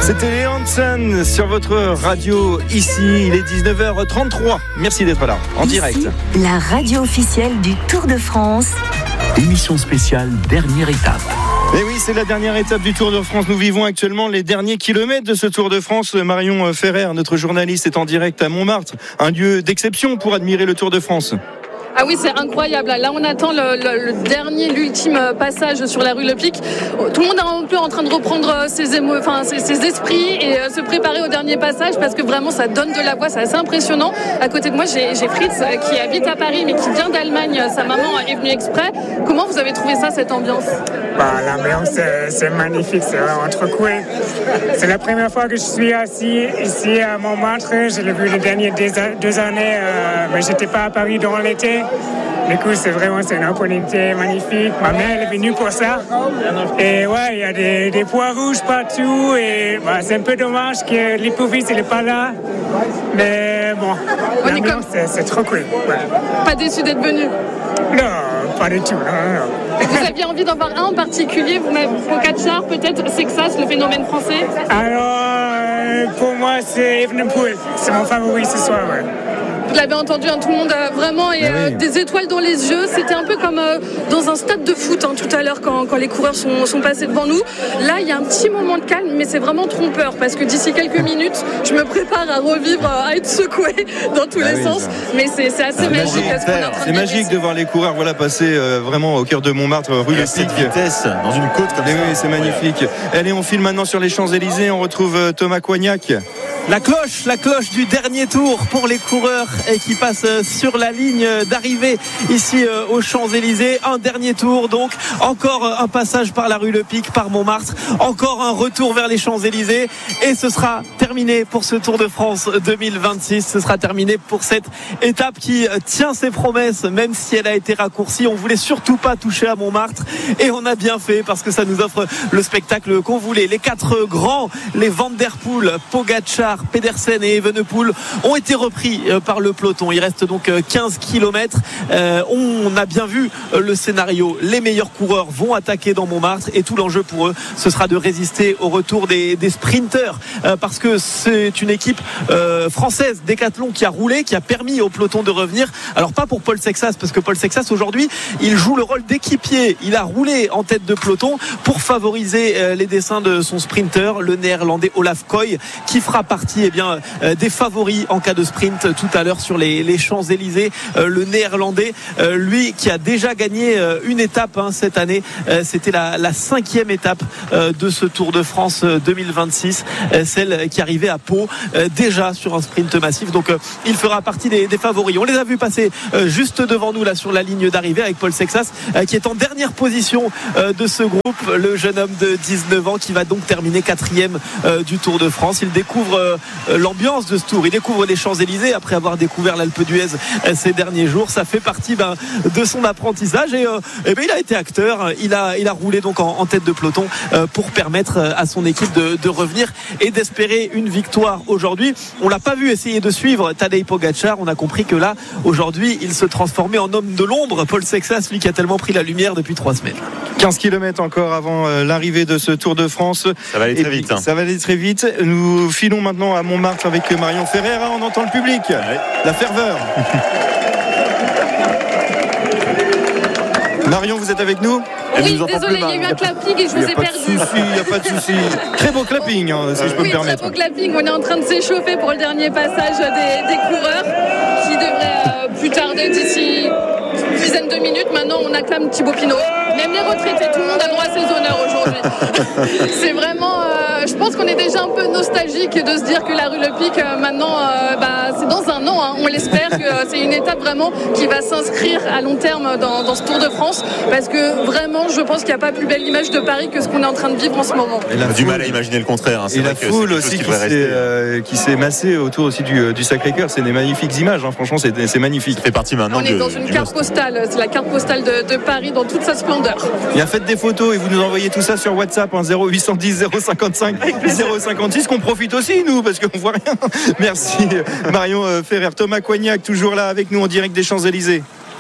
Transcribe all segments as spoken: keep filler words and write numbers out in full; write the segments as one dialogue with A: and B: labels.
A: C'était les Hanson sur votre radio ici, il est dix-neuf heures trente-trois. Merci d'être là, en
B: ici,
A: direct.
B: La radio officielle du Tour de France.
C: Émission spéciale, dernière étape.
A: Et oui, c'est la dernière étape du Tour de France. Nous vivons actuellement les derniers kilomètres de ce Tour de France. Marion Ferrer, notre journaliste, est en direct à Montmartre, un lieu d'exception pour admirer le Tour de France.
D: Ah oui, c'est incroyable. Là, on attend le, le, le dernier, l'ultime passage sur la rue Le Pic. Tout le monde est un peu en train de reprendre ses, émo... enfin, ses, ses esprits et se préparer au dernier passage parce que vraiment, ça donne de la voix. C'est assez impressionnant. À côté de moi, j'ai, j'ai Fritz qui habite à Paris mais qui vient d'Allemagne. Sa maman est venue exprès. Comment vous avez trouvé ça, cette ambiance ?
E: Bah, l'ambiance, c'est, c'est magnifique. C'est vraiment trop cool. C'est la première fois que je suis assis ici à Montmartre. Je l'ai vu les dernières deux années, euh, mais j'étais pas à Paris durant l'été. Du coup, c'est vraiment c'est une opportunité magnifique. Ma mère elle est venue pour ça. Et ouais, il y a des, des pois rouges partout. Et bah, c'est un peu dommage que l'hypophise n'est pas là. Mais bon, l'ambiance, c'est, c'est trop cool. Ouais.
D: Pas déçu d'être venu ?
E: Non, pas du tout. Non, non.
D: Vous aviez envie d'en voir un en particulier, vous-même, Pogačar, peut-être Sexas, le phénomène français ?
E: Alors, euh, pour moi, c'est Evenepoel. C'est mon favori ce soir, ouais.
D: Vous l'avez entendu, hein, tout le monde euh, vraiment et, euh, oui. Des étoiles dans les yeux. C'était un peu comme euh, dans un stade de foot hein, tout à l'heure quand, quand les coureurs sont, sont passés devant nous. Là, il y a un petit moment de calme, mais c'est vraiment trompeur parce que d'ici quelques minutes, je me prépare à revivre, à être secoué dans tous ah les oui, sens. Ça. Mais c'est, c'est assez ah, magique.
A: magique ce c'est magique de voir les coureurs voilà, passer euh, vraiment au cœur de Montmartre, rue Le Pic.
F: Vitesse dans une côte comme
A: et
F: ça.
A: Oui, c'est magnifique. Ouais. Allez, on file maintenant sur les Champs-Élysées. On retrouve euh, Thomas Coignac.
G: La cloche, la cloche du dernier tour pour les coureurs et qui passent sur la ligne d'arrivée ici aux Champs-Élysées. Un dernier tour donc, encore un passage par la rue Le Pic, par Montmartre, encore un retour vers les Champs-Élysées et ce sera terminé pour ce Tour de France deux mille vingt-six. Ce sera terminé pour cette étape qui tient ses promesses, même si elle a été raccourcie. On voulait surtout pas toucher à Montmartre et on a bien fait parce que ça nous offre le spectacle qu'on voulait. Les quatre grands, les Van der Poel, Pogačar, Pedersen et Evenepoel ont été repris par le peloton. Il reste donc quinze kilomètres. Euh, on a bien vu le scénario. Les meilleurs coureurs vont attaquer dans Montmartre et tout l'enjeu pour eux, ce sera de résister au retour des, des sprinteurs euh, parce que c'est une équipe euh, française, Decathlon, qui a roulé, qui a permis au peloton de revenir. Alors pas pour Paul Sexas parce que Paul Sexas aujourd'hui, il joue le rôle d'équipier. Il a roulé en tête de peloton pour favoriser euh, les dessins de son sprinter, le néerlandais Olaf Koy, qui fera partie eh bien, euh, des favoris en cas de sprint tout à l'heure sur les, les Champs-Élysées. Euh, le néerlandais, euh, lui qui a déjà gagné euh, une étape hein, cette année, euh, c'était la, la cinquième étape euh, de ce Tour de France deux mille vingt-six, euh, celle qui arrivait à Pau, euh, déjà sur un sprint massif. Donc euh, il fera partie des, des favoris. On les a vus passer euh, juste devant nous là sur la ligne d'arrivée avec Paul Sexas euh, qui est en dernière position euh, de ce groupe, le jeune homme de dix-neuf ans qui va donc terminer quatrième euh, du Tour de France. Il découvre euh, l'ambiance de ce tour, il découvre les Champs-Élysées après avoir découvert l'Alpe d'Huez ces derniers jours. Ça fait partie ben, de son apprentissage et, euh, et ben, il a été acteur, il a, il a roulé donc en, en tête de peloton euh, pour permettre à son équipe de, de revenir et d'espérer une victoire aujourd'hui. On l'a pas vu essayer de suivre Tadej Pogačar, on a compris que là aujourd'hui il se transformait en homme de l'ombre. Paul Sexas, lui qui a tellement pris la lumière depuis trois semaines.
A: quinze kilomètres encore avant l'arrivée de ce Tour de France.
F: Ça va aller très vite. Hein.
A: Ça va aller très vite. Nous filons maintenant à Montmartre avec Marion Ferrer. On entend le public, ouais. La ferveur. Marion, vous êtes avec nous ?
D: Oui, désolé, il y a eu un clapping et je vous ai perdu.
A: Il n'y a pas de souci. Très beau clapping, hein, si je peux
D: oui,
A: me permettre.
D: Très beau clapping. On est en train de s'échauffer pour le dernier passage des, des coureurs qui devrait euh, plus tarder d'ici une dizaine de minutes. Maintenant, on acclame Thibaut Pinot. Même les retraités, tout le monde a droit à ses honneurs aujourd'hui. C'est vraiment... Euh, je pense qu'on est déjà un peu nostalgique de se dire que la rue Le Pic, euh, maintenant, euh, bah, c'est dans un an. Hein. On l'espère que euh, c'est une étape vraiment qui va s'inscrire à long terme dans, dans ce Tour de France. Parce que vraiment, je pense qu'il n'y a pas plus belle image de Paris que ce qu'on est en train de vivre en ce moment.
F: On a foule, du mal à imaginer le contraire. Hein. C'est
A: et
F: vrai
A: la
F: que
A: foule aussi qui, qui, s'est, euh, qui s'est massée autour aussi du, du Sacré-Cœur. C'est des magnifiques images. Hein. Franchement, c'est, c'est magnifique.
F: Ça fait partie maintenant.
D: On est dans une carte postale. C'est la carte postale de, de Paris dans toute sa splendeur.
A: Bien, faites des photos et vous nous envoyez tout ça sur WhatsApp, hein, zéro huit cent dix zéro cinquante-cinq zéro cinquante-six, qu'on profite aussi nous parce qu'on voit rien. Merci Marion Ferrer. Thomas Coignac toujours là avec nous en direct des Champs-Élysées.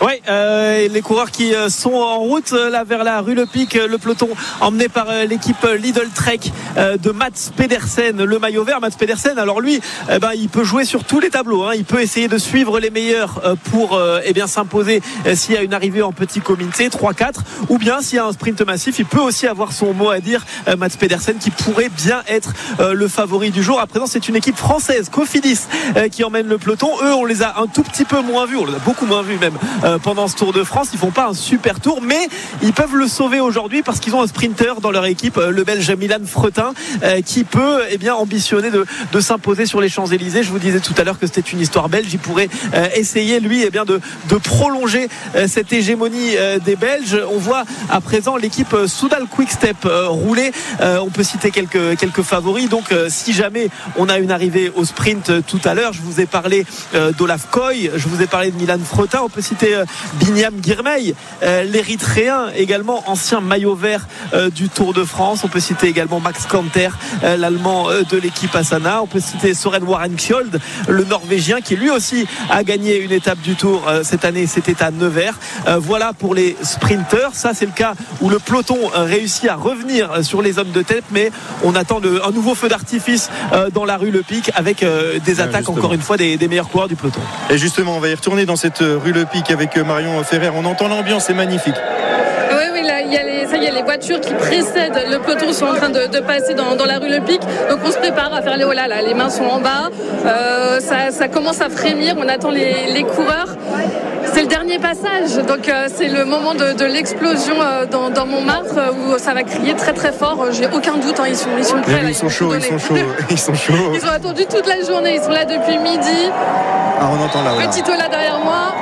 G: Oui, euh, les coureurs qui euh, sont en route euh, là vers la rue Le Pic, euh, le peloton emmené par euh, l'équipe Lidl Trek euh, de Mats Pedersen, le maillot vert. Mats Pedersen, alors lui, eh ben, il peut jouer sur tous les tableaux, hein. Il peut essayer de suivre les meilleurs euh, pour euh, eh bien s'imposer euh, s'il y a une arrivée en petit comité trois quatre, ou bien s'il y a un sprint massif, il peut aussi avoir son mot à dire. euh, Mats Pedersen qui pourrait bien être euh, le favori du jour. À présent, c'est une équipe française, Cofidis, euh, qui emmène le peloton. Eux, on les a un tout petit peu moins vus, on les a beaucoup moins vus même euh, pendant ce Tour de France. Ils font pas un super tour, mais ils peuvent le sauver aujourd'hui parce qu'ils ont un sprinter dans leur équipe, le Belge Milan Fretin, qui peut eh bien ambitionner de, de s'imposer sur les Champs-Élysées. Je vous disais tout à l'heure que c'était une histoire belge. Il pourrait essayer lui eh bien de, de prolonger cette hégémonie des Belges. On voit à présent l'équipe Soudal Quick-Step rouler. On peut citer quelques, quelques favoris. Donc si jamais on a une arrivée au sprint tout à l'heure, je vous ai parlé d'Olaf Koy, je vous ai parlé de Milan Fretin. On peut citer Binyam Girmay, euh, l'érythréen, également ancien maillot vert euh, du Tour de France. On peut citer également Max Kanter, euh, l'allemand euh, de l'équipe Astana. On peut citer Soren Warrenskjold, le norvégien, qui lui aussi a gagné une étape du Tour euh, cette année. C'était à Nevers. Euh, voilà pour les sprinteurs. Ça, c'est le cas où le peloton euh, réussit à revenir euh, sur les hommes de tête, mais on attend de, un nouveau feu d'artifice euh, dans la rue Le Pic avec euh, des attaques, justement, encore une fois, des, des meilleurs coureurs du peloton.
A: Et justement, on va y retourner dans cette rue Le Pic avec Marion Ferrer. On entend l'ambiance, c'est magnifique.
D: Oui, oui, là, il y a les, ça y est, les voitures qui précèdent le peloton sont en train de, de passer dans, dans la rue Le Pic. Donc on se prépare à faire les holas, là. Les mains sont en bas. Euh, ça, ça commence à frémir. On attend les, les coureurs. C'est le dernier passage, donc euh, c'est le moment de, de l'explosion euh, dans, dans Montmartre euh, où ça va crier très très fort. J'ai aucun doute, hein, ils sont ils sont prêts.
A: Là,
D: là,
A: ils, sont chauds, ils sont chauds, ils sont chauds.
D: Ils ont attendu toute la journée. Ils sont là depuis midi.
A: Ah, on entend là.
D: Petit hola derrière moi.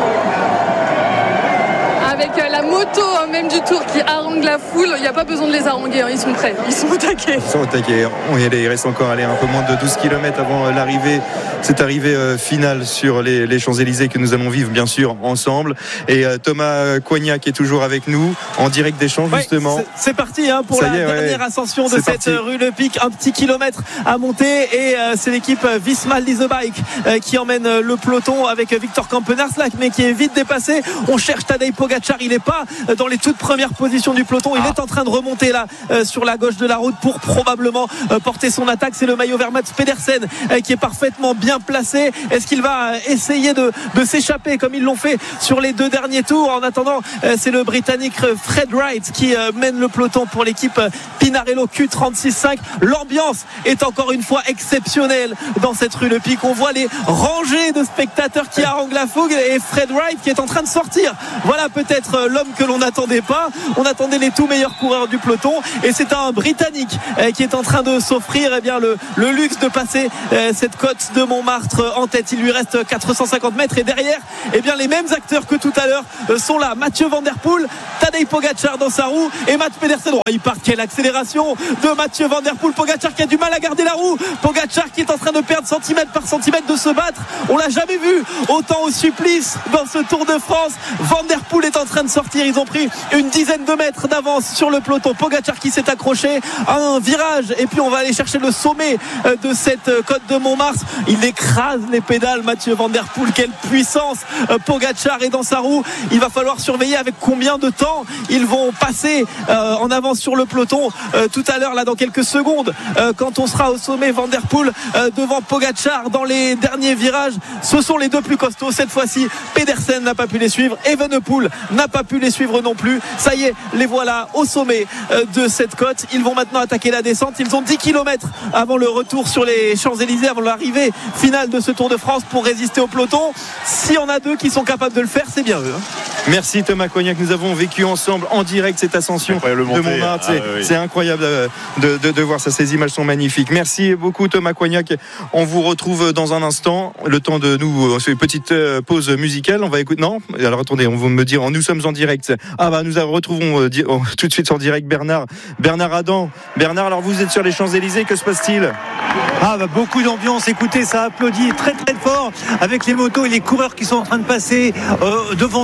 D: Avec la moto même du Tour qui harangue la foule, il n'y a pas besoin de les haranguer, hein. Ils sont prêts, ils sont au taquet.
A: Ils sont au taquet. On y allait, il reste encore allez, un peu moins de douze kilomètres avant l'arrivée, cette arrivée euh, finale sur les, les Champs-Élysées que nous allons vivre bien sûr ensemble. Et euh, Thomas Coignac est toujours avec nous en direct des Champs, ouais, justement.
G: C'est, c'est parti hein, pour Ça la est, dernière ouais. ascension de c'est cette parti. Rue Le Pic, un petit kilomètre à monter et euh, c'est l'équipe Visma Lease Bike euh, qui emmène euh, le peloton avec Victor Kampenaerts, mais qui est vite dépassé. On cherche Tadej Pogacar, il n'est pas dans les toutes premières positions du peloton, il ah. est en train de remonter là euh, sur la gauche de la route pour probablement euh, porter son attaque. C'est le maillot vert Mats Pedersen euh, qui est parfaitement bien placé. Est-ce qu'il va euh, essayer de, de s'échapper comme ils l'ont fait sur les deux derniers tours? En attendant, euh, c'est le Britannique Fred Wright qui euh, mène le peloton pour l'équipe euh, Pinarello Q trente-six cinq. L'ambiance est encore une fois exceptionnelle dans cette rue Le Pic. On voit les rangées de spectateurs qui haranguent la foule et Fred Wright qui est en train de sortir. Voilà peut-être euh, l'homme que l'on n'attendait pas. On attendait les tout meilleurs coureurs du peloton et c'est un Britannique euh, qui est en train de s'offrir eh bien, le, le luxe de passer euh, cette côte de Montmartre en tête. Il lui reste quatre cent cinquante mètres et derrière eh bien, les mêmes acteurs que tout à l'heure euh, sont là. Mathieu Van Der Poel, Tadej Pogacar dans sa roue et Mats Pedersen. Oh, il part, quelle accélération de Mathieu Van Der Poel. Pogacar qui a du mal à garder la roue. Pogacar qui est en train de perdre centimètre par centimètre, de se battre. On l'a jamais vu autant au supplice dans ce Tour de France. Van Der Poel est en train de sortir. Ils ont pris une dizaine de mètres d'avance sur le peloton. Pogacar qui s'est accroché à un virage et puis on va aller chercher le sommet de cette côte de Montmartre. Il écrase les pédales, Mathieu Van Der Poel. Quelle puissance. Pogacar est dans sa roue. Il va falloir surveiller avec combien de temps ils vont passer euh, en avance sur le peloton euh, tout à l'heure là dans quelques secondes euh, quand on sera au sommet. Van Der Poel euh, devant Pogacar dans les derniers virages. Ce sont les deux plus costauds cette fois-ci. Pedersen n'a pas pu les suivre, Evenepoel n'a pas pu les suivre non plus. Ça y est, les voilà au sommet euh, de cette côte. Ils vont maintenant attaquer la descente. Ils ont dix kilomètres avant le retour sur les Champs-Élysées, avant l'arrivée finale de ce Tour de France pour résister au peloton. Si on a deux qui sont capables de le faire, c'est bien eux.
A: Merci Thomas Coignac, nous avons vécu ensemble en direct cette ascension de Montmartre. C'est, ah, oui. c'est incroyable de, de, de voir ça, ces images sont magnifiques. Merci beaucoup Thomas Coignac. On vous retrouve dans un instant. Le temps de nous, c'est une petite pause musicale. On va écouter. Non, alors attendez, on va me dire, nous sommes en direct. Ah bah nous retrouvons tout de suite en direct Bernard. Bernard Adam. Bernard, alors vous êtes sur les Champs-Élysées, que se passe-t-il?
H: Ah bah beaucoup d'ambiance, écoutez, ça applaudit très très fort avec les motos et les coureurs qui sont en train de passer euh, devant nous. J'ai vu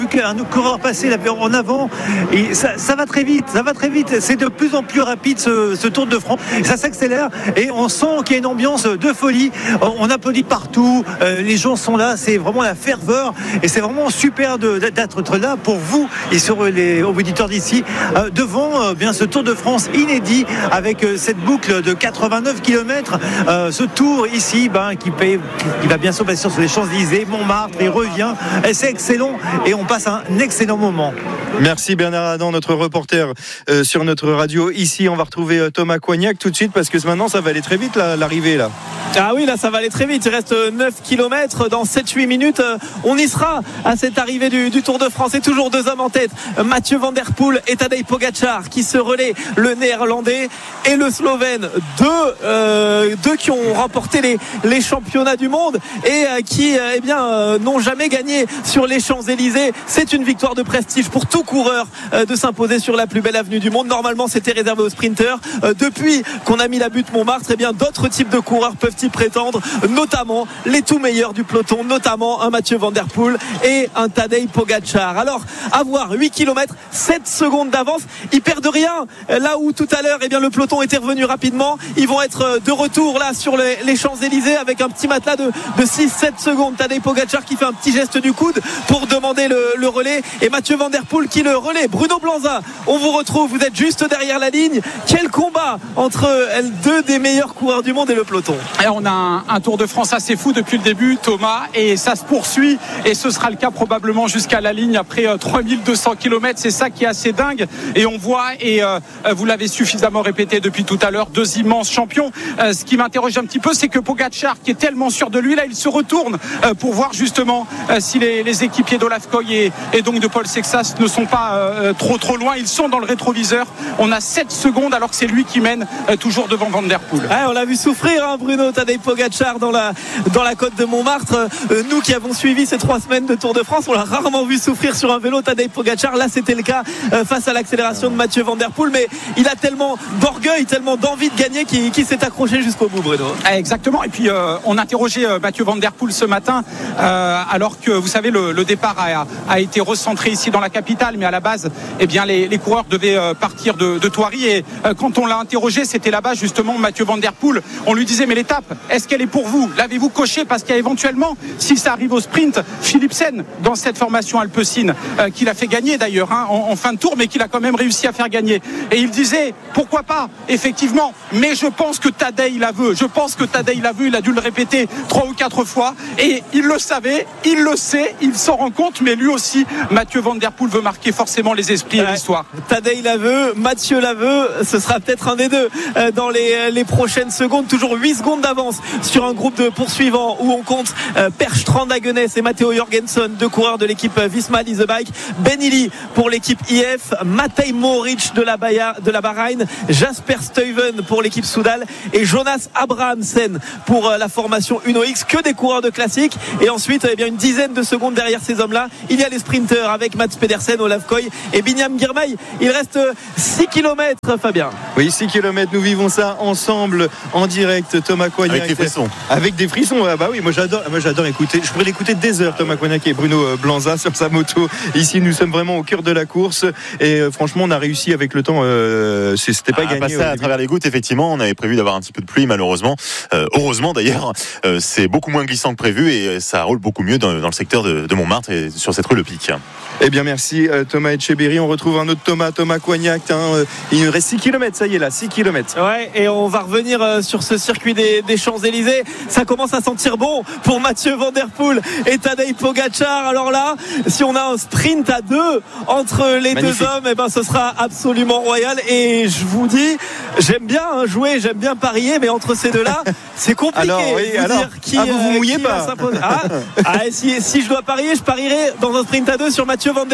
H: qu'un coureur passé en avant. Et ça, ça va très vite, ça va très vite. C'est de plus en plus rapide ce, ce Tour de France. Ça s'accélère et on sent qu'il y a une ambiance de folie. On applaudit partout, euh, les gens sont là, c'est vraiment la ferveur et c'est vraiment super de, d'être là pour vous et sur les auditeurs d'ici euh, devant euh, bien ce Tour de France inédit avec euh, cette boucle de quatre-vingt-neuf kilomètres. Euh, ce tour ici ben, qui, paye, qui va bien sûr passer sur les Champs-Élysées, Montmartre, il revient. Et c'est excellent et on passe un excellent moment.
A: Merci Bernard Adam, notre reporter euh, sur notre radio. Ici, on va retrouver euh, Thomas Coignac tout de suite parce que maintenant, ça va aller très vite là, l'arrivée là.
G: Ah oui, là ça va aller très vite. Il reste neuf kilomètres dans sept huit minutes. On y sera à cette arrivée du, du Tour de France. Et toujours deux hommes en tête, Mathieu Van Der Poel et Tadej Pogačar qui se relaient, le néerlandais et le slovène. Deux, euh, deux qui ont remporté les, les championnats du monde et euh, qui euh, eh bien, euh, n'ont jamais gagné sur les Champs-Élysées. C'est une victoire de prestige pour tout coureur euh, de s'imposer sur la plus belle avenue du monde. Normalement, c'était réservé aux sprinteurs. Euh, depuis qu'on a mis la butte Montmartre, eh bien, d'autres types de coureurs peuvent y prétendre, notamment les tout meilleurs du peloton, notamment un Mathieu Van Der Poel et un Tadej Pogačar. Alors, avoir huit kilomètres, sept secondes d'avance, ils perdent rien. Là où tout à l'heure, eh bien, le peloton était revenu rapidement, ils vont être de retour là sur les, les Champs-Élysées avec un petit matelas de, de six sept secondes. Tadej Pogačar qui fait un petit geste du coude pour demander le, le relais et Mathieu Van Der Poel qui le relaie. Bruno Blanza, on vous retrouve, vous êtes juste derrière la ligne. Quel combat entre deux des meilleurs coureurs du monde et le peloton.
I: Et on a un, un Tour de France assez fou depuis le début, Thomas, et ça se poursuit et ce sera le cas probablement jusqu'à la ligne après euh, trois mille deux cents kilomètres. C'est ça qui est assez dingue et on voit, et euh, vous l'avez suffisamment répété depuis tout à l'heure, deux immenses champions. Euh, ce qui m'interroge un petit peu, c'est que Pogačar, qui est tellement sûr de lui, là il se retourne euh, pour voir justement euh, si les, les équipiers d'Olaf Koy et, et donc de Paul Sexas ne sont pas euh, trop trop loin. Ils sont dans le rétroviseur. On a sept secondes alors que c'est lui qui mène euh, toujours devant Van Der Poel.
G: Ouais, on l'a vu souffrir, hein, Bruno. Tadej Pogačar dans la, dans la côte de Montmartre. Euh, nous qui avons suivi ces trois semaines de Tour de France, on l'a rarement vu souffrir sur un vélo, Tadej Pogačar. Là, c'était le cas euh, face à l'accélération de Mathieu Van Der Poel. Mais il a tellement d'orgueil, tellement d'envie de gagner qu'il, qu'il s'est accroché jusqu'au bout, Bruno.
I: Exactement. Et puis, euh, on interrogeait euh, Mathieu Van Der Poel ce matin, euh, alors que, vous savez, le, le départ a, a été recentré ici dans la capitale. Mais à la base, eh bien, les, les coureurs devaient euh, partir de, de Thoiry. Et euh, quand on l'a interrogé, c'était là-bas, justement, Mathieu Van Der Poel. On lui disait, mais l'étape, est-ce qu'elle est pour vous? L'avez-vous coché? Parce qu'il y a éventuellement, si ça arrive au sprint, Philipsen dans cette formation alpecin euh, qu'il a fait gagner d'ailleurs hein, en, en fin de tour, mais qu'il a quand même réussi à faire gagner. Et il disait pourquoi pas, effectivement, mais je pense que Tadej la veut. Je pense que Tadej la veut. Il a dû le répéter trois ou quatre fois et il le savait, il le sait, il s'en rend compte. Mais lui aussi, Mathieu Van Der Poel veut marquer forcément les esprits ouais. et l'histoire.
G: Tadej la veut, Mathieu la veut. Ce sera peut-être un des deux euh, dans les, les prochaines secondes. Toujours huit secondes d'avance sur un groupe de poursuivants où on compte euh, Per Strand Hagenes et Matteo Jorgensen, deux coureurs de l'équipe Visma Lease Bike, Benili pour l'équipe I F, Matej Mohoric de la, Baya, de la Bahreïn, Jasper Stuyven pour l'équipe Soudal et Jonas Abrahamsen pour euh, la formation Uno X. Que des coureurs de classique. Et ensuite, eh bien, une dizaine de secondes derrière ces hommes-là, il y a les sprinteurs avec Mats Pedersen, Olaf Koy et Binyam Girmay. Il reste six kilomètres, Fabien.
A: Oui, six kilomètres, nous vivons ça ensemble en direct. Thomas Coignac.
F: Avec des frissons.
A: Avec des frissons, ah bah oui, moi j'adore, moi j'adore écouter. Je pourrais l'écouter des heures, Thomas Coignac et Bruno Blanza sur sa moto. Ici, nous sommes vraiment au cœur de la course et euh, franchement, on a réussi avec le temps. Euh, c'était pas
F: à
A: gagné.
F: Passer à travers les gouttes, effectivement, on avait prévu d'avoir un petit peu de pluie, malheureusement. Euh, heureusement d'ailleurs, euh, c'est beaucoup moins glissant que prévu et ça roule beaucoup mieux dans, dans le secteur de, de Montmartre et sur cette rue Le Pic.
A: Eh bien, merci euh, Thomas Etcheberry. On retrouve un autre Thomas, Thomas Coignac. Hein, euh, il nous reste six kilomètres, ça y est là, six kilomètres.
G: Ouais, et on va revenir euh, sur ce circuit des, des Champs-Élysées. Ça commence à sentir bon pour Mathieu Van Der Poel et Tadej Pogačar. Alors là, si on a un sprint à deux entre les Magnifique. deux hommes, eh ben, ce sera absolument royal. Et je vous dis, j'aime bien hein, jouer, j'aime bien parier, mais entre ces deux-là, c'est compliqué.
A: Alors, oui,
G: vous
A: alors,
G: dire qui,
A: ah, vous vous mouillez
G: qui
A: pas.
G: Ah, ah, si, si je dois parier, je parierai dans un sprint à deux sur Mathieu Van Der Poel.
F: Oui.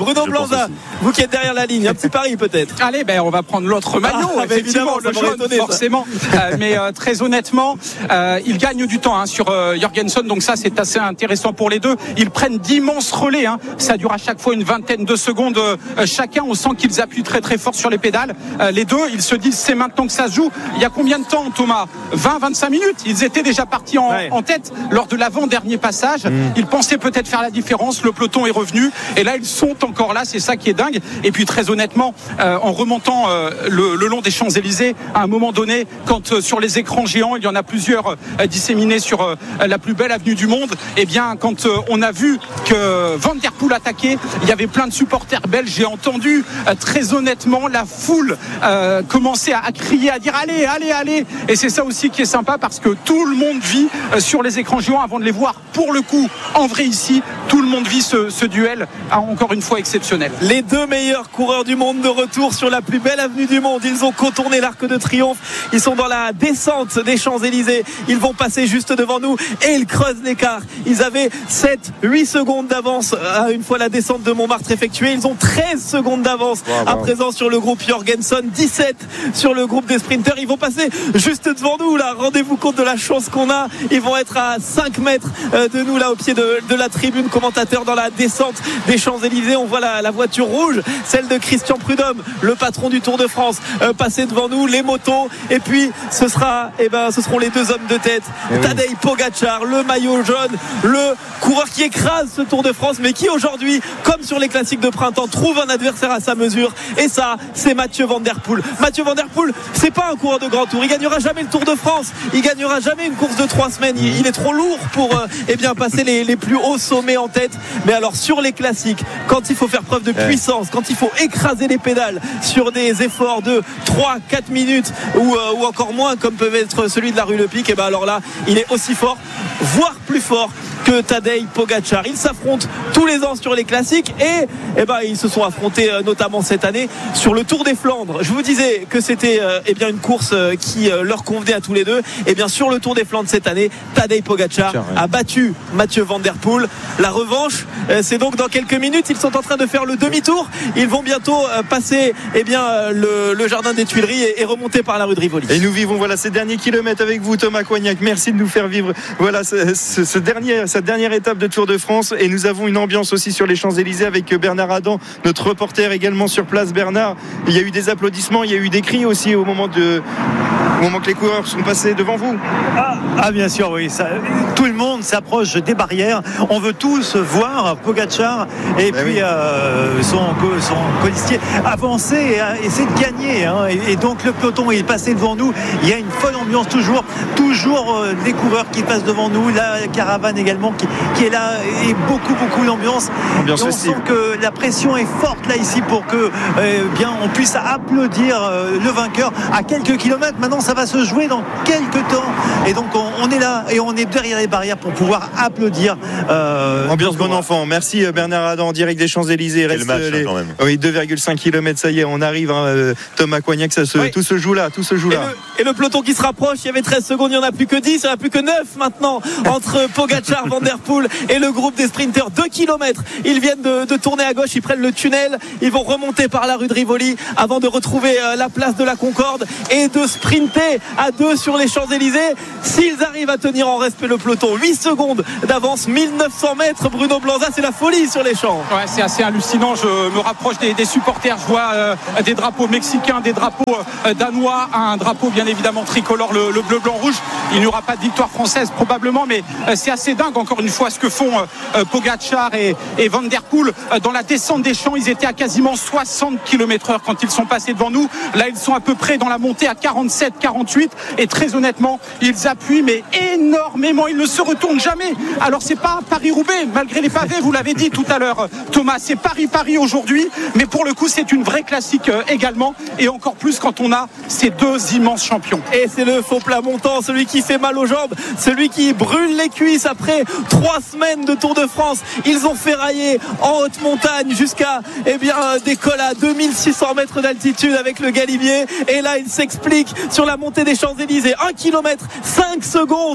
G: Bruno Blanza, vous qui êtes derrière la ligne, un petit pari peut-être.
I: Allez, ben on va prendre l'autre maillot, ah, effectivement, le jaune, étonné, forcément. euh, mais euh, très honnêtement, euh, ils gagnent du temps hein, sur euh, Jorgensen, donc ça c'est assez intéressant pour les deux. Ils prennent d'immenses relais, hein. Ça dure à chaque fois une vingtaine de secondes euh, chacun. On sent qu'ils appuient très très fort sur les pédales. Euh, les deux, ils se disent c'est maintenant que ça se joue. Il y a combien de temps, Thomas? vingt à vingt-cinq minutes. Ils étaient déjà partis en, ouais. en tête lors de l'avant-dernier passage. Mmh. Ils pensaient peut-être faire la différence. Le peloton est revenu et là ils sont encore là. C'est ça qui est dingue. Et puis très honnêtement, euh, en remontant euh, le, le long des Champs-Élysées, à un moment donné, quand euh, sur les écrans géants, il y en a plusieurs euh, disséminés sur euh, la plus belle avenue du monde, et bien quand euh, on a vu que Van Der Poel attaquait, il y avait plein de supporters belges. J'ai entendu euh, très honnêtement la foule euh, commencer à, à crier, à dire allez, allez, allez. Et c'est ça aussi qui est sympa parce que tout le monde vit euh, sur les écrans géants avant de les voir pour le coup en vrai ici. Tout le monde vit ce, ce duel, ah, encore une fois exceptionnel.
G: Les deux meilleurs coureurs du monde de retour sur la plus belle avenue du monde. Ils ont contourné l'Arc de Triomphe. Ils sont dans la descente des Champs-Élysées. Ils vont passer juste devant nous et ils creusent l'écart. Ils avaient sept huit secondes d'avance une fois la descente de Montmartre effectuée. Ils ont treize secondes d'avance wow, à wow. présent sur le groupe Jorgensen, dix-sept sur le groupe des sprinters. Ils vont passer juste devant nous là. Rendez-vous compte de la chance qu'on a. Ils vont être à cinq mètres de nous là au pied de, de la tribune commentateur dans la descente des Champs-Élysées. On voit la, la voiture rouge, celle de Christian Prudhomme, le patron du Tour de France, euh, passer devant nous, les motos, et puis ce sera, eh ben, ce seront les deux hommes de tête, eh Tadej oui. Pogačar, le maillot jaune, le coureur qui écrase ce Tour de France, mais qui aujourd'hui, comme sur les classiques de printemps, trouve un adversaire à sa mesure, et ça, c'est Mathieu Van Der Poel. Mathieu Van Der Poel, c'est pas un coureur de grand tour, il gagnera jamais le Tour de France, il gagnera jamais une course de trois semaines, il, il est trop lourd pour, euh, eh bien, passer les, les plus hauts sommets en tête, mais alors sur les classiques, quand il faut faire preuve de puissance, quand il faut écraser les pédales sur des efforts de trois quatre minutes ou, euh, ou encore moins comme peut être celui de la rue Le Pic, et ben alors là il est aussi fort, voire plus fort que Tadej Pogačar. Ils s'affrontent tous les ans sur les classiques et eh ben, ils se sont affrontés euh, notamment cette année sur le Tour des Flandres. Je vous disais que c'était euh, eh bien, une course euh, qui euh, leur convenait à tous les deux. Et bien sur le Tour des Flandres cette année, Tadej Pogačar Tiens, ouais. a battu Mathieu Van Der Poel. La revanche, euh, c'est donc dans quelques minutes. Ils sont en train de faire le demi-tour. Ils vont bientôt euh, passer eh bien, euh, le, le jardin des Tuileries et, et remonter par la rue de Rivoli.
A: Et nous vivons voilà, ces derniers kilomètres avec vous, Thomas Coignac. Merci de nous faire vivre voilà, ce, ce, ce dernier, cette dernière étape de Tour de France. Et nous avons une ambiance aussi sur les Champs-Élysées avec Bernard Adam, notre reporter également sur place. Bernard, il y a eu des applaudissements, il y a eu des cris aussi au moment, de, au moment que les coureurs sont passés devant vous.
H: Ah, ah bien sûr, oui. Ça, tout le monde s'approche des barrières. On veut tous voir Pogačar et ben puis oui. euh, son, son colistier avancer et essayer de gagner. Hein. Et, et donc le peloton est passé devant nous. Il y a une folle ambiance toujours. Toujours euh, les coureurs qui passent devant nous. La caravane également qui, qui est là. Et beaucoup, beaucoup d'ambiance.
A: Ambiance
H: et on
A: festive.
H: sent que la pression est forte là ici pour que euh, bien on puisse applaudir euh, le vainqueur à quelques kilomètres. Maintenant, ça va se jouer dans quelques temps. Et donc on, on est là et on est derrière les barrières pour pouvoir applaudir.
A: Euh, Ambiance bon enfant. Merci Bernard Adam en direct des Champs-Élysées. Il reste
F: match,
A: les...
F: hein, quand même.
A: Oui, deux virgule cinq kilomètres, ça y est, on arrive. Hein, Thomas Coignac, ça se... oui. tout se joue là, tout se joue là.
G: Et le, et le peloton qui se rapproche, il y avait treize secondes, il n'y en a plus que dix, il n'y en a plus que neuf maintenant entre Pogačar, Van Der Poel et le groupe des sprinters. deux kilomètres. Ils viennent de, de tourner à gauche, ils prennent le tunnel, ils vont remonter par la rue de Rivoli avant de retrouver euh, la place de la Concorde et de sprinter à deux sur les Champs-Élysées. S'ils arrivent à tenir en respect le peloton, huit secondes d'avance, mille neuf cents mètres. Bruno Blanza, c'est la folie sur les champs.
I: Ouais, c'est assez hallucinant. Je me rapproche des, des supporters. Je vois euh, des drapeaux mexicains, des drapeaux euh, danois, un drapeau bien évidemment tricolore, le, le bleu, blanc, rouge. Il n'y aura pas de victoire française probablement, mais euh, c'est assez dingue encore une fois ce que font euh, Pogačar et, et Van Der Poel. Euh, dans la descente des champs, ils étaient à quasiment soixante kilomètres heure quand ils sont passés devant nous. Là, ils sont à peu près dans la montée à quarante-sept quarante-huit et très honnêtement, ils appuient mais énormément. Ils ne se retournent jamais. Alors c'est pas Paris-Roubaix malgré les pavés, vous l'avez dit tout à l'heure Thomas, c'est Paris-Paris aujourd'hui, mais pour le coup c'est une vraie classique euh, également, et encore plus quand on a ces deux immenses champions.
G: Et c'est le faux plat montant, celui qui fait mal aux jambes, celui qui brûle les cuisses après trois semaines de Tour de France. Ils ont ferraillé en haute montagne jusqu'à eh bien, des cols à deux mille six cents mètres d'altitude avec le Galibier, et là il s'explique sur la montée des Champs-Élysées, un kilomètre, cinq secondes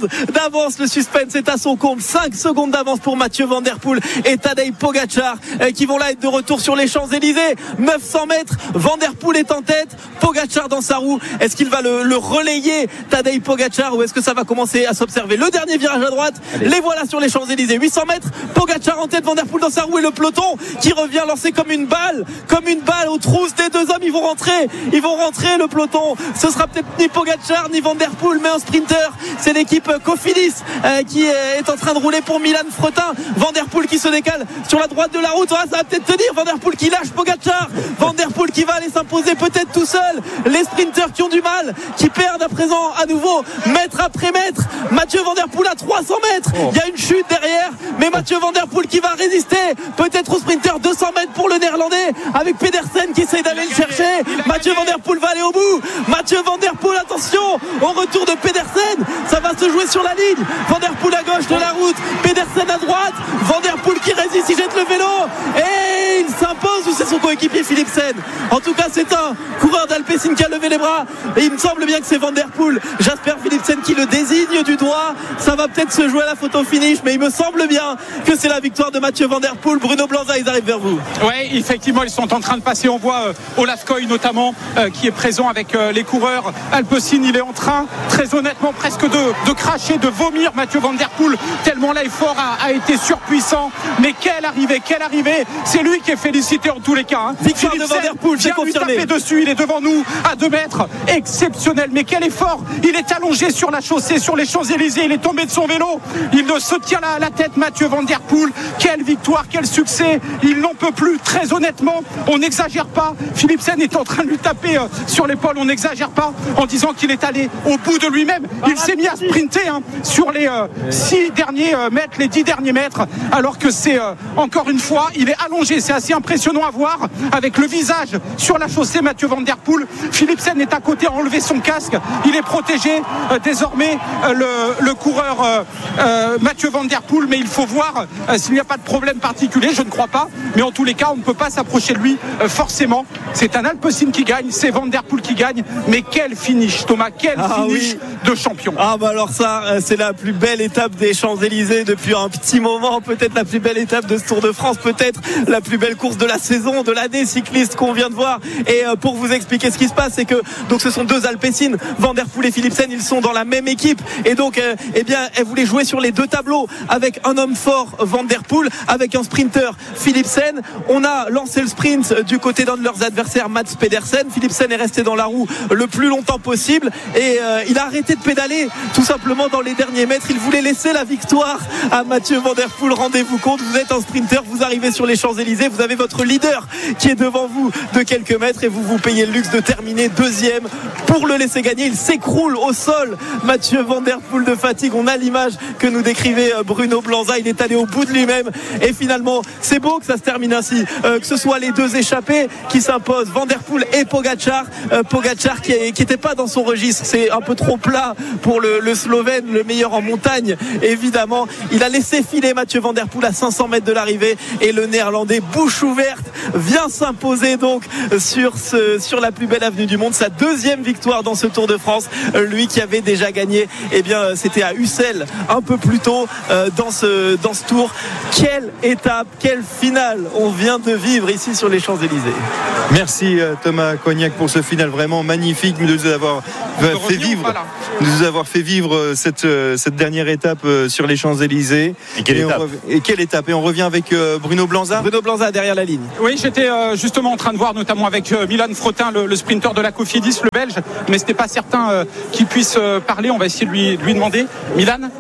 G: d'avance. Le suspense est à son comble. cinq secondes d'avance pour Mathieu Van Der Poel et Tadej Pogačar qui vont là être de retour sur les Champs-Élysées. neuf cents mètres, Van Der Poel est en tête, Pogačar dans sa roue. Est-ce qu'il va le, le relayer, Tadej Pogačar, ou est-ce que ça va commencer à s'observer? Le dernier virage à droite, allez, les voilà sur les Champs-Élysées. huit cents mètres, Pogačar en tête, Van Der Poel dans sa roue et le peloton qui revient lancé comme une balle, comme une balle aux trousses des deux hommes. Ils vont rentrer, ils vont rentrer le peloton. Ce sera peut-être ni Pogačar ni Van Der Poel, mais un sprinter. C'est l'équipe Cofidis euh, qui est en train de rouler pour Milan Fretin. Van Der Poel qui se décale sur la droite de la route. Ah, ça va peut-être tenir. Van Der Poel qui lâche Pogačar. Van Der Poel qui va aller s'imposer peut-être tout seul. Les sprinters qui ont du mal, qui perdent à présent à nouveau mètre après mètre. Mathieu Van Der Poel à trois cents mètres. Il y a une chute derrière, mais Mathieu Van Der Poel qui va résister peut-être au sprinter. Deux cents mètres pour le néerlandais avec Pedersen qui essaye d'aller le chercher. Mathieu Van Der Poel va aller au bout. Mathieu Van Der Poel, attention au retour de Pedersen, ça va se jouer sur la ligne. Van Der Poel à gauche de la route, Pedersen à droite. Van Der Poel qui résiste, il jette le vélo et il s'impose, ou c'est son coéquipier Philipsen? En tout cas, c'est un coureur d'Alpecin qui a levé les bras et il me semble bien que c'est Van Der Poel, Jasper Philipsen qui le désigne du doigt. Ça va peut-être se jouer à la photo finish, mais il me semble bien que c'est la victoire de Mathieu Van Der Poel. Bruno Blanza, ils arrivent vers vous.
I: Oui, effectivement, ils sont en train de passer. On voit euh, Olaf Koy notamment euh, qui est présent avec euh, les coureurs Alpecin. Il est en train, très honnêtement, presque de, de cracher, de vomir Mathieu Van Der Poel, tellement l'effort a, a été surpuissant. Mais quelle arrivée, quelle arrivée. C'est lui qui est félicité en tous les cas, hein.
G: Victoire de Van Der Poel, c'est confirmé.
I: Lui taper dessus, il est devant nous à deux mètres, exceptionnel. Mais quel effort. Il est allongé sur la chaussée, sur les Champs-Élysées, il est tombé de son vélo, il ne se tient la, la tête. Mathieu Van Der Poel, quelle victoire, quel succès. Il n'en peut plus, très honnêtement, on n'exagère pas. Philipsen est en train de lui taper euh, sur l'épaule, on n'exagère pas en disant qu'il est allé au bout de lui-même. Il s'est mis à sprinter hein, sur les euh, six derniers euh, mètres, les dix derniers mètres, alors que c'est euh, encore une fois, il est allongé. C'est assez impressionnant à voir avec le visage sur la chaussée. Mathieu Van Der Poel, Philipsen est à côté, a enlevé son casque, il est protégé euh, désormais euh, le, le coureur euh, euh, Mathieu Van Der Poel, mais il faut voir euh, s'il n'y a pas de problème particulier. Je ne crois pas, mais en tous les cas on ne peut pas s'approcher de lui euh, forcément. C'est un Alpecin qui gagne, c'est Van Der Poel qui gagne, mais quel finish, Thomas, quel
G: ah,
I: finish
G: oui.
I: de champion.
G: Ah bah alors ça, c'est la plus belle étape des Champs-Élysées depuis un petit moment, peut-être la plus belle étape de ce Tour de France, peut-être la plus belle course de la saison, de l'année cycliste qu'on vient de voir. Et pour vous expliquer ce qui se passe, c'est que donc ce sont deux Alpecin, Van Der Poel et Philipsen, ils sont dans la même équipe et donc euh, eh bien elle voulait jouer sur les deux tableaux avec un homme fort, Van Der Poel, avec un sprinter, Philipsen. On a lancé le sprint du côté d'un de leurs adversaires, Mats Pedersen. Philipsen est resté dans la roue le plus longtemps possible et euh, il a arrêté de pédaler tout simplement dans les derniers mètres. Il voulait laisser la victoire à Mathieu Van Der Poel. Rendez-vous compte, vous êtes un sprinter, vous arrivez sur les Champs-Élysées, vous avez votre leader qui est devant vous de quelques mètres et vous vous payez le luxe de terminer deuxième pour le laisser gagner. Il s'écroule au sol, Mathieu Van Der Poel, de fatigue. On a l'image que nous décrivait Bruno Blanza. Il est allé au bout de lui-même et finalement c'est beau que ça se termine ainsi, euh, que ce soit les deux échappés qui s'imposent, Van Der Poel et Pogačar. euh, Pogačar qui n'était pas dans son registre, c'est un peu trop plat pour le, le Slovène, le meilleur en montagne évidemment. Il a laissé filer Mathieu Van Der Poel à cinq cents mètres de l'arrivée et le néerlandais bouche ouverte vient s'imposer donc sur, ce, sur la plus belle avenue du monde. Sa deuxième victoire dans ce Tour de France, lui qui avait déjà gagné, eh bien c'était à Ussel un peu plus tôt euh, dans, ce, dans ce Tour. Quelle étape, quelle finale on vient de vivre ici sur les Champs-Élysées.
A: Merci Thomas Cognac pour ce final vraiment magnifique de nous avoir fait vivre, de nous avoir fait vivre cette, cette dernière étape sur les Champs-Élysées.
F: Et quelle, et étape.
A: On, et quelle étape. Et on revient avec Bruno Blanza.
G: Bruno Blanza derrière la ligne.
I: Oui, j'étais justement en train de voir notamment avec Milan Fretin, le, le sprinter de la Cofidis, le Belge, mais c'était pas certain euh, qu'il puisse parler. On va essayer de lui, de lui demander. Milan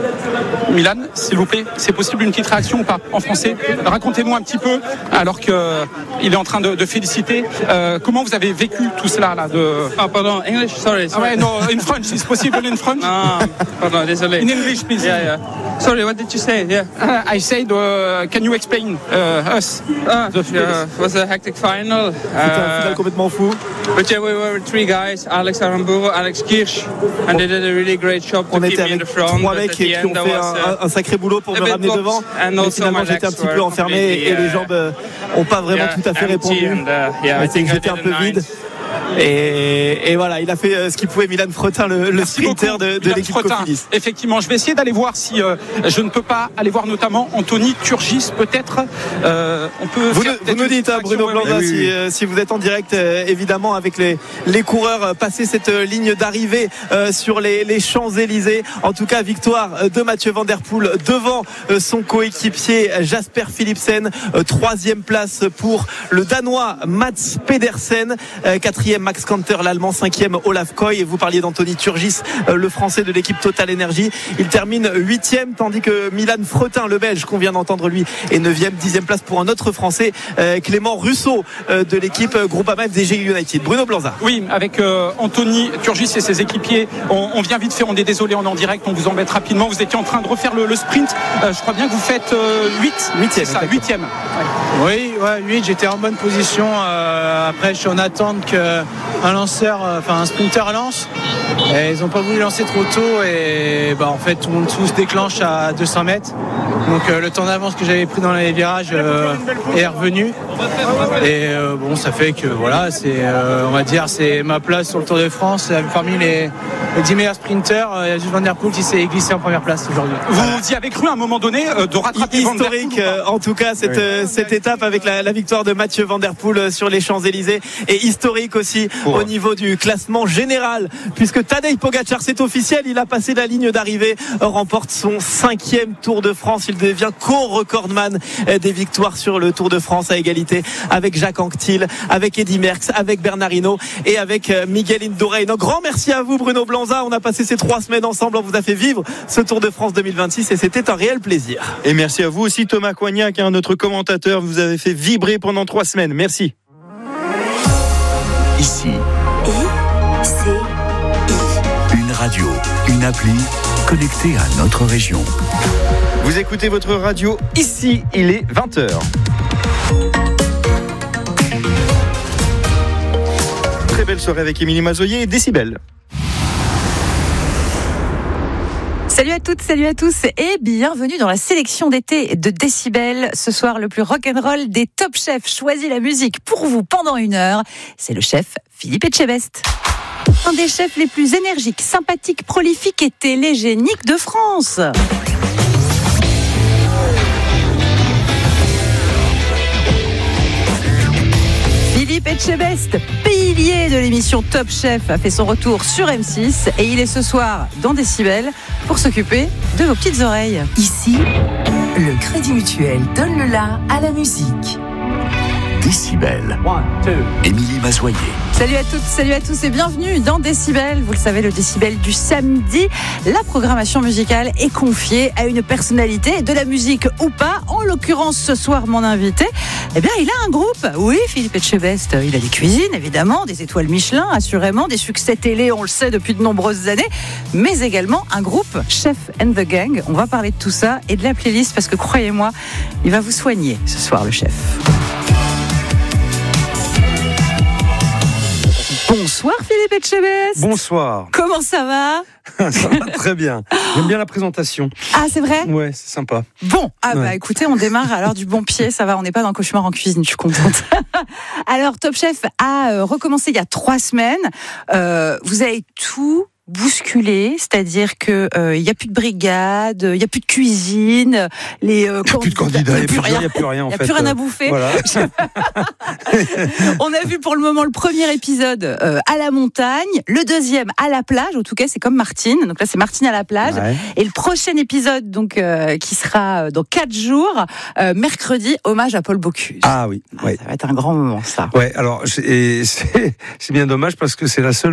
I: Milan, s'il vous plaît, c'est possible une petite réaction ou pas en français? Racontez-nous un petit peu, alors qu'il euh, est en train de, de féliciter. Euh, comment vous avez vécu tout cela là de...
J: Ah, pardon, English, sorry. sorry.
I: Ah ouais, no, in French, it's possible in French?
J: Ah, pardon, désolé.
I: In English, please.
J: Yeah, yeah. Sorry, what did you say? Yeah.
I: Uh, I said, uh, can you explain uh, us?
J: Ah, yeah, it was a hectic final.
G: C'était un final complètement fou.
J: But yeah, we were three guys, Alex Aramburu, Alex Kirsch, and they did a really great job to
G: On
J: keep
G: était
J: me in
G: avec
J: the front.
G: trois mecs qui ont fait un, un sacré boulot pour me ramener devant, mais finalement j'étais un petit peu enfermé et les jambes n'ont pas vraiment
J: yeah,
G: tout à fait répondu.
J: And, uh, yeah, I think
G: j'étais
J: I
G: un
J: did
G: peu
J: a
G: vide. Et, et voilà, il a fait ce qu'il pouvait, Milan Fretin, le, le sprinter de, de l'équipe Cofidis.
I: Effectivement, je vais essayer d'aller voir si euh, je ne peux pas aller voir notamment Anthony Turgis, peut-être. Euh, on peut.
G: Vous, ne, vous nous dites, hein, Bruno Blanza, oui, oui, oui. Si, euh, si vous êtes en direct, euh, évidemment, avec les, les coureurs euh, passer cette euh, ligne d'arrivée euh, sur les, les Champs-Élysées. En tout cas, victoire de Mathieu Van Der Poel devant euh, son coéquipier Jasper Philipsen. Euh, troisième place pour le Danois Mats Pedersen. Euh, quatrième Max Kanter, l'Allemand. Cinquième Olaf Koy. Et vous parliez d'Anthony Turgis, euh, le Français de l'équipe Total Energy. Il termine huitième, tandis que Milan Fretin, le Belge, qu'on vient d'entendre, lui, est neuvième. Dixième place pour un autre Français, euh, Clément Russo, euh, de l'équipe Groupama F D G United. Bruno Blanza.
I: Oui, avec euh, Anthony Turgis et ses équipiers, on, on vient vite fait, on est désolé, on est en direct, on vous embête rapidement. Vous étiez en train de refaire le, le sprint. Euh, je crois bien que vous faites euh, huit.
G: huitième.
I: C'est ça, huitième.
K: Ouais. Oui, ouais, huit, j'étais en bonne position. Euh, après, je suis en attente qu'un lanceur, enfin un sprinter lance. Et ils n'ont pas voulu lancer trop tôt et bah, en fait, tout le monde tout se déclenche à deux cents mètres. Donc euh, le temps d'avance que j'avais pris dans les virages euh, est revenu. Et euh, bon, ça fait que voilà, c'est, euh, on va dire, c'est ma place sur le Tour de France. Parmi les, les dix meilleurs sprinters, il y a juste Van Der Poel qui s'est glissé en première place aujourd'hui.
I: Vous voilà. y avez cru à un moment donné euh, de rattraper
G: Historique,
I: Van Der Poel,
G: euh, en tout cas, cette, oui. euh, cette étape avec la, la victoire de Mathieu Van Der Poel sur les Champs-Élysées, et historique aussi oh. au niveau du classement général, puisque Tadej Pogačar, c'est officiel, il a passé la ligne d'arrivée, remporte son cinquième Tour de France. Il devient co-recordman des victoires sur le Tour de France, à égalité avec Jacques Anquetil, avec Eddy Merckx, avec Bernard Hinault et avec Miguel Indurain. Un grand merci à vous, Bruno Blanza. On a passé ces trois semaines ensemble, on vous a fait vivre ce Tour de France deux mille vingt-six et c'était un réel plaisir.
A: Et merci à vous aussi, Thomas Coignac, hein, notre commentateur. Vous avez fait vibrer pendant trois semaines. Merci.
C: Ici.
B: I, C, I.
C: Une radio, une appli connectée à notre région.
A: Vous écoutez votre radio, ici, il est vingt heures. Très belle soirée avec Émilie Mazoyer et Décibel.
L: Salut à toutes, salut à tous et bienvenue dans la sélection d'été de Décibel. Ce soir, le plus rock'n'roll des top chefs choisit la musique pour vous pendant une heure. C'est le chef Philippe Etchebest. Un des chefs les plus énergiques, sympathiques, prolifiques et télégéniques de France. Philippe Etchebest, pilier de l'émission Top Chef, a fait son retour sur M six et il est ce soir dans Décibel pour s'occuper de vos petites oreilles.
B: Ici, le Crédit Mutuel donne le la à la musique.
C: Décibel. Émilie Mazoyer.
L: Salut à toutes, salut à tous et bienvenue dans Décibel. Vous le savez, le Décibel du samedi, la programmation musicale est confiée à une personnalité, de la musique ou pas. En l'occurrence, ce soir, mon invité, eh bien, il a un groupe. Oui, Philippe Etchebest, il a des cuisines, évidemment, des étoiles Michelin, assurément, des succès télé, on le sait, depuis de nombreuses années, mais également un groupe, Chef and the Gang. On va parler de tout ça et de la playlist parce que, croyez-moi, il va vous soigner ce soir, le chef. Bonsoir Philippe Etchebest.
M: Bonsoir.
L: Comment ça va?
M: Ça va très bien. J'aime bien la présentation.
L: Ah, c'est vrai?
M: Ouais, c'est sympa.
L: Bon, ah
M: ouais.
L: bah écoutez, on démarre alors du bon pied, ça va, on n'est pas dans Cauchemar en cuisine, je suis contente. Alors, Top Chef a euh, recommencé il y a trois semaines. Euh, vous avez tout bousculé, c'est-à-dire que il euh, y a plus de brigade, il y a plus de cuisine, les
M: euh, il n'y a plus de candidats, il n'y a, a, a plus rien en fait.
L: Il n'y a plus rien à bouffer. Voilà. On a vu pour le moment le premier épisode euh, à la montagne, le deuxième à la plage, en tout cas c'est comme Martine, donc là c'est Martine à la plage, ouais. Et le prochain épisode donc euh, qui sera dans quatre jours, euh, mercredi, hommage à Paul Bocuse.
M: Ah oui,
L: ah,
M: ouais.
L: Ça va être un grand moment ça.
M: Ouais, alors c'est, c'est, c'est bien dommage parce que c'est la seule